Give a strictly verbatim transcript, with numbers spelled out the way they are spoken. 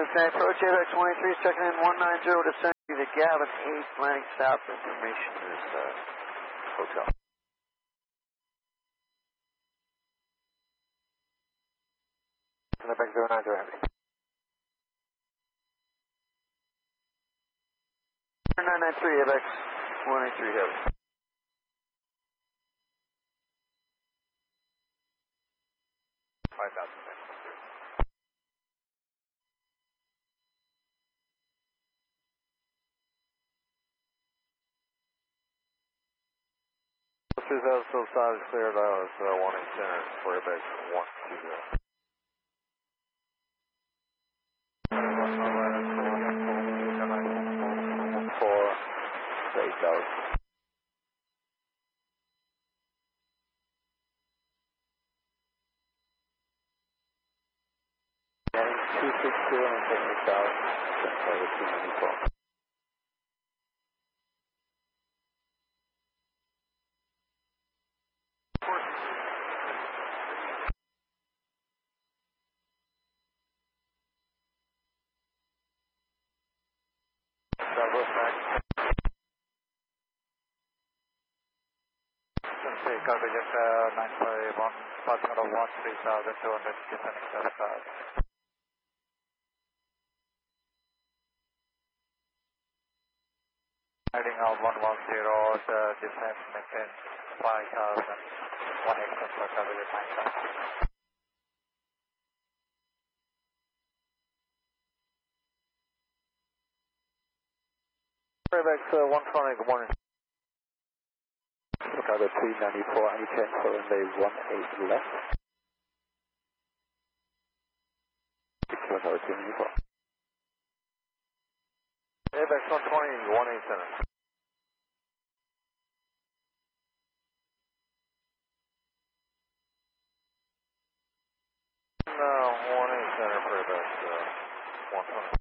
Okay, approach A V X one eight three, second in one nine zero, descend to the Gavin eight, landing south, information is uh, hotel. Back zero nine zero heavy. nine nine three, A V X one eight three heavy. five thousand. two thousand still solid cleared out is uh, one eight center for A V X one two zero. For eight thousand. two six zero and take eight thousand. That's why it's two ninety-four. Coverage at uh, nine five one, passing out of one three thousand two hundred, descending seven thousand. Heading out one one zero, the descent maintain five thousand, one exit for coverage at nine thousand. Fairbanks uh, one twenty, good morning. Chicago three ninety-four, any change for runway one eight left? Chicago three ninety-four. A V X one twenty, one eight center. No, one eight center for A V X uh, one twenty.